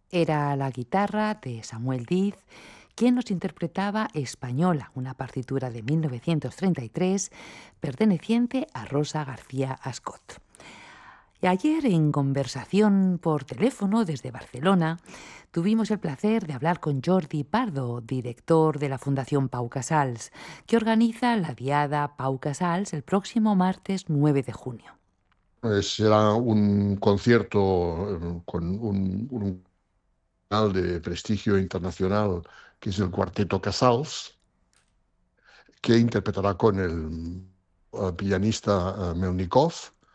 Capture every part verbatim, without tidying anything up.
Era la guitarra de Samuel Diz quien nos interpretaba Española, una partitura de mil novecientos treinta y tres perteneciente a Rosa García Ascot. Y ayer, en conversación por teléfono desde Barcelona, tuvimos el placer de hablar con Jordi Pardo, director de la Fundación Pau Casals, que organiza la Diada Pau Casals el próximo martes nueve de junio. Eh, será un concierto eh, con un, un canal de prestigio internacional que es el Cuarteto Casals, que interpretará con el eh, pianista eh, Melnikov,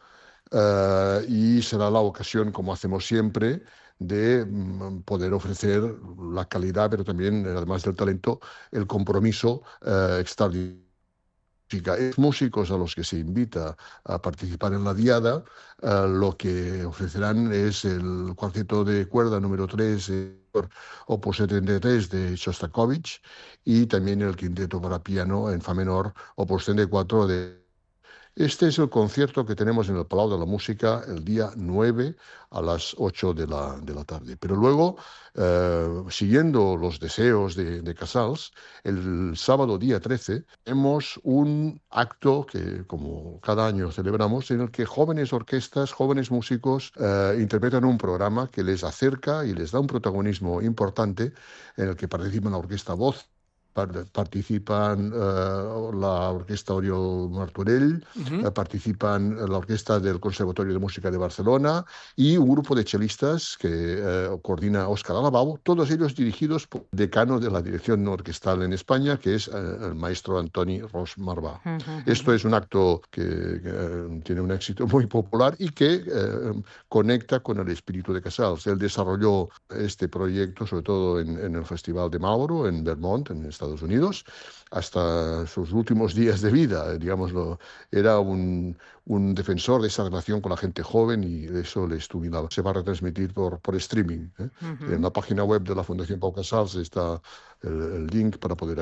eh, y será la ocasión, como hacemos siempre, de mm, poder ofrecer la calidad, pero también, además del talento, el compromiso eh, extraordinario. Es músicos a los que se invita a participar en la diada. Eh, lo que ofrecerán es el cuarteto de cuerda número tres, eh, Opus setenta y tres de Shostakovich, y también el quinteto para piano en fa menor, Opus treinta y cuatro de... Este es el concierto que tenemos en el Palau de la Música el día nueve a las ocho de la, de la tarde. Pero luego, eh, siguiendo los deseos de, de Casals, el sábado día trece tenemos un acto que, como cada año celebramos, en el que jóvenes orquestas, jóvenes músicos eh, interpretan un programa que les acerca y les da un protagonismo importante, en el que participan la Orquesta Voz, participan uh, la Orquesta Oriol Martorell, Ujú. uh, participan la Orquesta del Conservatorio de Música de Barcelona y un grupo de chelistas que uh, coordina Óscar Alabau, todos ellos dirigidos por el decano de la dirección orquestal en España, que es uh, el maestro Antoni Ros Marvà. Esto es un acto que, que uh, tiene un éxito muy popular y que uh, conecta con el espíritu de Casals. Él desarrolló este proyecto, sobre todo en, en el Festival de Marlborough, en Vermont, en Estados Unidos, hasta sus últimos días de vida, digámoslo. Era un, un defensor de esa relación con la gente joven y eso le estimulaba. Se va a retransmitir por, por streaming, ¿eh? En Ujú. la página web de la Fundación Pau Casals está el, el link para poder